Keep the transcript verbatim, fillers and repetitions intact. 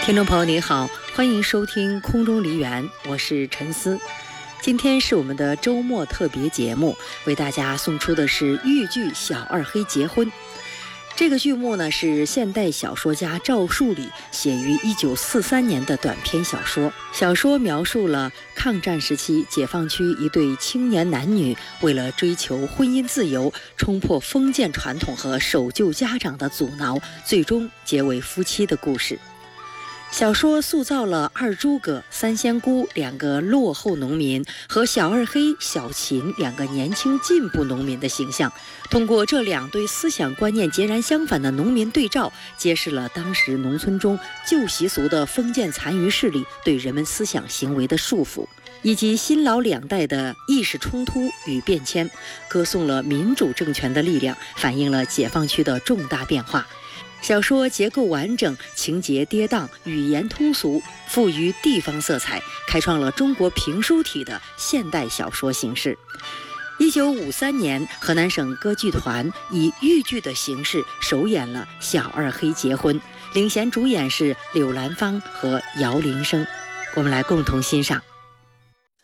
听众朋友您好，欢迎收听空中梨园，我是陈思。今天是我们的周末特别节目，为大家送出的是豫剧《小二黑结婚》。这个剧目呢是现代小说家赵树理写于一九四三年的短篇小说。小说描述了抗战时期解放区一对青年男女为了追求婚姻自由，冲破封建传统和守旧家长的阻挠，最终结为夫妻的故事。小说塑造了二诸葛、三仙姑两个落后农民和小二黑、小秦两个年轻进步农民的形象，通过这两对思想观念截然相反的农民对照，揭示了当时农村中旧习俗的封建残余势力对人们思想行为的束缚，以及新老两代的意识冲突与变迁，歌颂了民主政权的力量，反映了解放区的重大变化。小说结构完整，情节跌宕，语言通俗，富于地方色彩，开创了中国评书体的现代小说形式。一九五三年，河南省歌剧团以豫剧的形式首演了《小二黑结婚》，领衔主演是柳兰芳和姚林生。我们来共同欣赏。